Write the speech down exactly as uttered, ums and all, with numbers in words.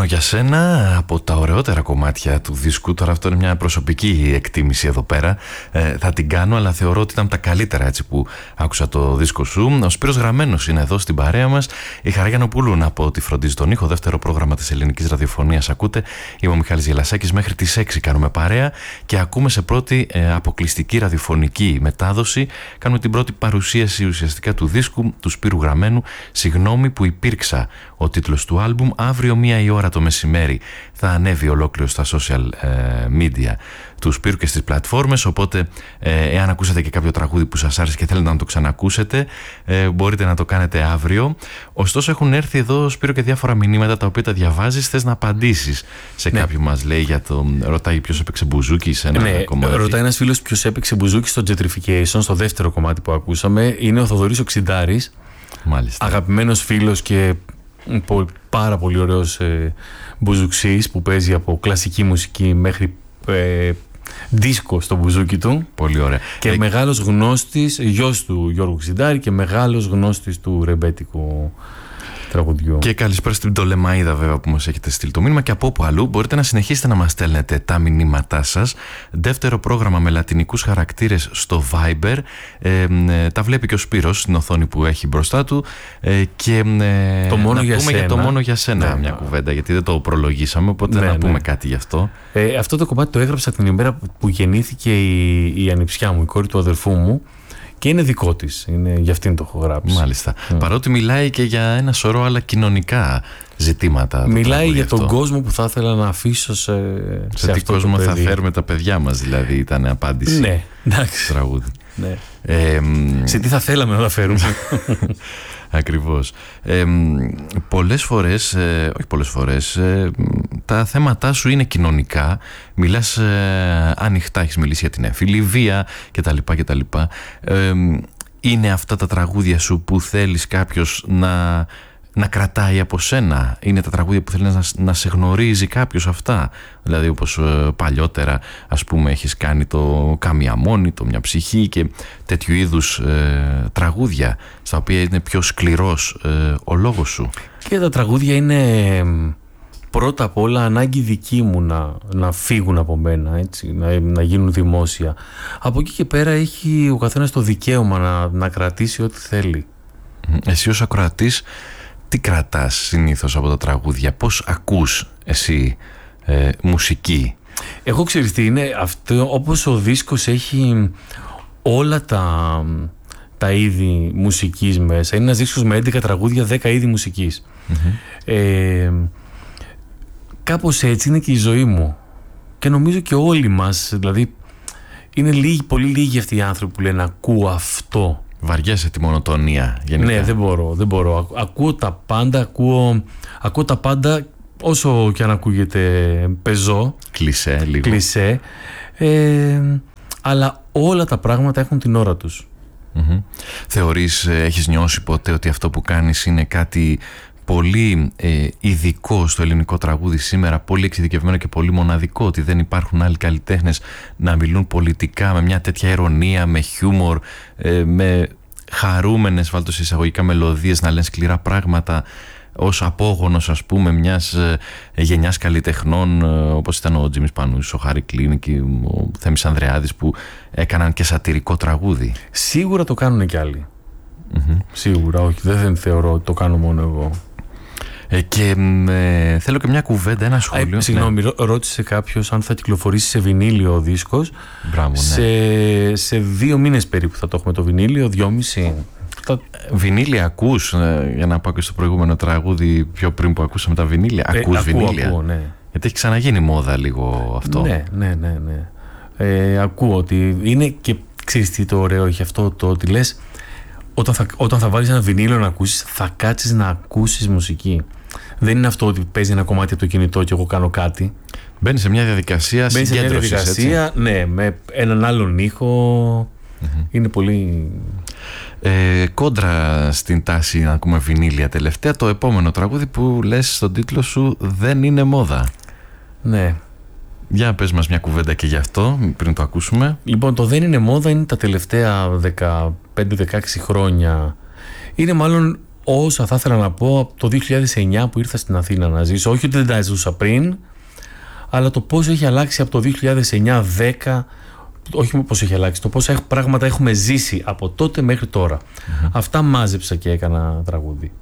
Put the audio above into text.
μόνο για σένα, από τα ωραιότερα κομμάτια του δίσκου. Τώρα αυτό είναι μια προσωπική εκτίμηση εδώ πέρα. Ε, θα την κάνω, αλλά θεωρώ ότι ήταν τα καλύτερα έτσι που άκουσα το δίσκο σου. Ο Σπύρος Γραμμένος είναι εδώ στην παρέα μας. Η Χαρά Γιαννοπούλου από ό,τι φροντίζει τον ήχο. Δεύτερο πρόγραμμα της ελληνικής ραδιοφωνίας ακούτε. Είμαι ο Μιχάλης Γελασάκης. Μέχρι τις έξι κάνουμε παρέα και ακούμε σε πρώτη ε, αποκλειστική ραδιοφωνική μετάδοση. Κάνουμε την πρώτη παρουσίαση ουσιαστικά του δίσκου του Σπύρου Γραμμένου. Συγγνώμη που υπήρξα. Ο τίτλος του άλμπουμ. Αύριο μία η ώρα το μεσημέρι θα ανέβει ολόκληρο στα social ε, media του Σπύρου και στις πλατφόρμες, οπότε ε, εάν ακούσατε και κάποιο τραγούδι που σας άρεσε και θέλετε να το ξανακούσετε, ε, μπορείτε να το κάνετε αύριο. Ωστόσο έχουν έρθει εδώ, Σπύρο, και διάφορα μηνύματα τα οποία τα διαβάζεις. Θες να απαντήσεις σε ναι. κάποιο μας λέει για το... Ρωτάει ποιος έπαιξε μπουζούκι σε ένα ναι, κομμάτι. Ρωτάει ένας φίλος ποιος έπαιξε μπουζούκι στο Gentrification, στο δεύτερο κομμάτι που ακούσαμε. Είναι ο Θοδωρής ο Ξιντάρης. Μάλιστα. Αγαπημένος φίλος και πάρα πολύ ωραίος ε, μπουζουξής που παίζει από κλασική μουσική μέχρι ε, δίσκο στο μπουζούκι του. Πολύ ωραία. Και ε... μεγάλος γνώστης, γιος του Γιώργου Ξιντάρη και μεγάλος γνώστης του ρεμπέτικου τραγουδιού. Και καλησπέρα στην Πτολεμαΐδα βέβαια που μας έχετε στείλει το μήνυμα και από όπου αλλού. Μπορείτε να συνεχίσετε να μας στέλνετε τα μηνύματά σας. Δεύτερο πρόγραμμα με λατινικούς χαρακτήρες στο Viber. Ε, ε, τα βλέπει και ο Σπύρος στην οθόνη που έχει μπροστά του. Ε, και ε, το μόνο να για πούμε σένα. για το μόνο για σένα ναι, μια ναι. κουβέντα, γιατί δεν το προλογίσαμε, οπότε ναι, να πούμε ναι. κάτι γι' αυτό. Ε, αυτό το κομμάτι το έγραψα την ημέρα που γεννήθηκε η, η ανιψιά μου, η κόρη του αδερφού μου. Και είναι δικό της, είναι, για αυτήν το έχω γράψει. Μάλιστα. Mm. Παρότι μιλάει και για ένα σωρό άλλα κοινωνικά ζητήματα. Μιλάει για αυτό. τον κόσμο που θα ήθελα να αφήσω σε, σε, σε τι αυτό κόσμο το θα παιδί. φέρουμε τα παιδιά μας, δηλαδή ήταν απάντηση. Ναι, εντάξει. Τραγούδι. Ναι. Ε, σε τι θα θέλαμε να τα φέρουμε. Ακριβώς. Ε, πολλές φορές, ε, όχι πολλές φορές, ε, τα θέματά σου είναι κοινωνικά. Μιλάς ε, ανοιχτά, έχεις μιλήσει για την έμφυλη βία κτλ. κτλ. Ε, είναι αυτά τα τραγούδια σου που θέλεις κάποιος να, να κρατάει από σένα? Είναι τα τραγούδια που θέλεις να, να σε γνωρίζει κάποιος αυτά? Δηλαδή όπως ε, παλιότερα ας πούμε έχεις κάνει το «Κάμια μόνη», το «Μια ψυχή» και τέτοιου είδους ε, τραγούδια στα οποία είναι πιο σκληρός ε, ο λόγος σου. Και τα τραγούδια είναι πρώτα απ' όλα ανάγκη δική μου να, να φύγουν από μένα, έτσι, να, να γίνουν δημόσια. Από εκεί και πέρα έχει ο καθένας το δικαίωμα να, να κρατήσει ό,τι θέλει. Εσύ ως ακροατής τι κρατάς συνήθως από τα τραγούδια? Πώς ακούς εσύ ε, μουσική? Εγώ ξέρεις τι είναι αυτό, όπως ο δίσκος έχει όλα τα, τα είδη μουσικής μέσα. Είναι ένας δίσκος με έντεκα τραγούδια, δέκα είδη μουσικής. Mm-hmm. ε, Κάπως έτσι είναι και η ζωή μου. Και νομίζω και όλοι μας, δηλαδή είναι λίγοι, πολύ λίγοι αυτοί οι άνθρωποι που λένε ακούω αυτό. Βαριέσαι τη μονοτονία γενικά. Ναι, δεν μπορώ, δεν μπορώ. Ακούω τα πάντα, ακούω, ακούω τα πάντα όσο και αν ακούγεται πεζό. Κλισέ λίγο. Κλισέ. Ε, αλλά όλα τα πράγματα έχουν την ώρα τους. Mm-hmm. Θεωρείς, έχεις νιώσει ποτέ ότι αυτό που κάνεις είναι κάτι πολύ ε, ειδικό στο ελληνικό τραγούδι σήμερα, πολύ εξειδικευμένο και πολύ μοναδικό, ότι δεν υπάρχουν άλλοι καλλιτέχνες να μιλούν πολιτικά με μια τέτοια ειρωνία, με χιούμορ, ε, με χαρούμενες βάλτως εισαγωγικά μελωδίες, να λένε σκληρά πράγματα, ως απόγονος ας πούμε μιας ε, γενιάς καλλιτεχνών ε, όπως ήταν ο Τζίμις Πανούσης, ο Χάρη Κλίν και ο Θέμης Ανδρεάδης που έκαναν και σατιρικό τραγούδι? Σίγουρα το κάνουν κι άλλοι. Mm-hmm. Σίγουρα, όχι, δεν, δεν θεωρώ ότι το κάνω μόνο εγώ. Ε, και ε, θέλω και μια κουβέντα, ένα σχόλιο. Ε, συγγνώμη, ναι. ρώτησε κάποιος αν θα κυκλοφορήσει σε βινίλιο ο δίσκος. Μπράβο, ναι. σε, σε δύο μήνες περίπου θα το έχουμε το βινίλιο, δυόμιση. Βινίλια ακούς, ε, για να πάω και στο προηγούμενο τραγούδι πιο πριν που ακούσαμε τα βινίλια. Ε, ακούς ακούω, βινίλια? ακούω, ναι. Γιατί έχει ξαναγίνει μόδα λίγο αυτό. Ναι, ναι, ναι, ναι. Ε, ακούω ότι είναι και ξέρεις τι το ωραίο έχει αυτό, το ότι λες όταν θα, όταν θα βάλεις ένα βινίλιο να ακούσεις, θα κάτσεις να ακούσεις μουσική. Δεν είναι αυτό ότι παίζει ένα κομμάτι από το κινητό και εγώ κάνω κάτι. Μπαίνει σε μια διαδικασία συγκέντρωσης, διαδικασία, έτσι. Ναι, με έναν άλλον ήχο. Mm-hmm. Είναι πολύ... Ε, κόντρα στην τάση να ακούμε βινίλια τελευταία, το επόμενο τραγούδι που λες στον τίτλο σου δεν είναι μόδα. Ναι. Για πες μας μια κουβέντα και γι' αυτό πριν το ακούσουμε. Λοιπόν, το δεν είναι μόδα είναι τα τελευταία δεκαπέντε δεκαέξι χρόνια. Είναι μάλλον όσα θα ήθελα να πω από το δύο χιλιάδες εννιά που ήρθα στην Αθήνα να ζήσω. Όχι ότι δεν τα ζούσα πριν, αλλά το πώς έχει αλλάξει από το δύο χιλιάδες εννιά δέκα, όχι πώς έχει αλλάξει, το πόσα πράγματα έχουμε ζήσει από τότε μέχρι τώρα. Mm-hmm. Αυτά μάζεψα και έκανα τραγούδι.